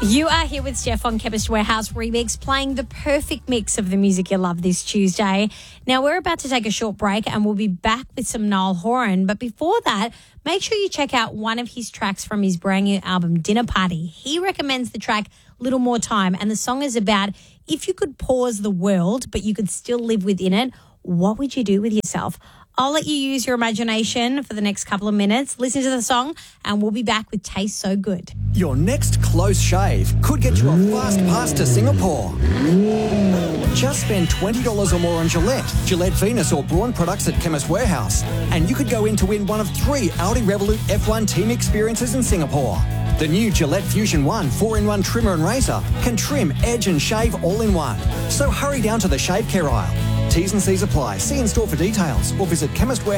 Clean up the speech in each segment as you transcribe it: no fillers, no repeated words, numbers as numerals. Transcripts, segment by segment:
You are here with Steph on Chemist Warehouse Remix, playing the perfect mix of the music you love this Tuesday. Now, we're about to take a short break and we'll be back with some Niall Horan. But before that, make sure you check out one of his tracks from his brand new album, Dinner Party. He recommends the track Little More Time, and the song is about if you could pause the world but you could still live within it, what would you do with yourself? I'll let you use your imagination for the next couple of minutes. Listen to the song and we'll be back with Taste So Good. Your next close shave could get you a fast pass to Singapore. Just spend $20 or more on Gillette Venus or Braun products at Chemist Warehouse, and you could go in to win one of 3 Audi Revolut F1 team experiences in Singapore. The new Gillette Fusion 1 4-in-1 trimmer and razor can trim, edge and shave all in one. So hurry down to the shave care aisle. T's and C's apply. See in store for details or visit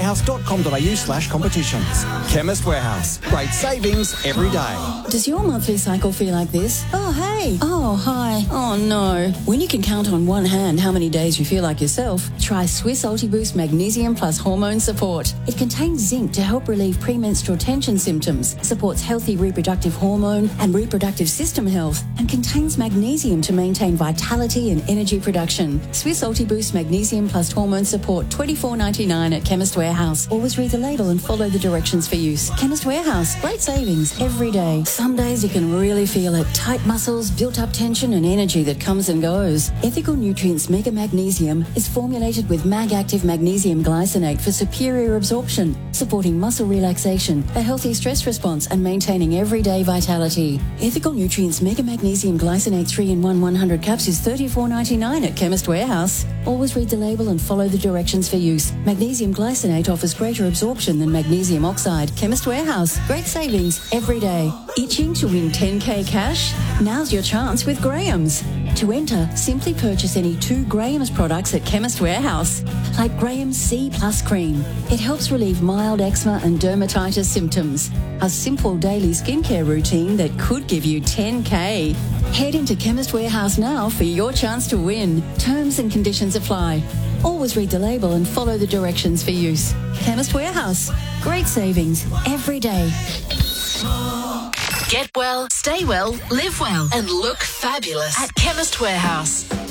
chemistwarehouse.com.au/competitions. Chemist Warehouse. Great savings every day. Does your monthly cycle feel like this? Oh, hey. Oh, hi. Oh, no. When you can count on one hand how many days you feel like yourself, try Swiss Ultiboost Magnesium Plus Hormone Support. It contains zinc to help relieve premenstrual tension symptoms, supports healthy reproductive hormone and reproductive system health, and contains magnesium to maintain vitality and energy production. Swiss Ultiboost Magnesium Plus Hormone Support, $24.99 at Chemist Warehouse. Always read the label and follow the directions for use. Chemist Warehouse. Great savings every day. Some days you can really feel it. Tight muscles, built-up tension and energy that comes and goes. Ethical Nutrients Mega Magnesium is formulated with Mag-Active Magnesium Glycinate for superior absorption, supporting muscle relaxation, a healthy stress response and maintaining everyday vitality. Ethical Nutrients Mega Magnesium Glycinate 3-in-1 100 caps is $34.99 at Chemist Warehouse. Always read the label and follow the directions for use. Magnesium glycinate offers greater absorption than magnesium oxide. Chemist Warehouse. Great savings every day. Itching to win 10K cash? Now's your chance with Graham's. To enter, simply purchase any 2 Graham's products at Chemist Warehouse, like Graham's C Plus Cream. It helps relieve mild eczema and dermatitis symptoms. A simple daily skincare routine that could give you 10K. Head into Chemist Warehouse now for your chance to win. Terms and conditions apply. Always read the label and follow the directions for use. Chemist Warehouse. Great savings every day. Get well, stay well, live well, and look fabulous at Chemist Warehouse.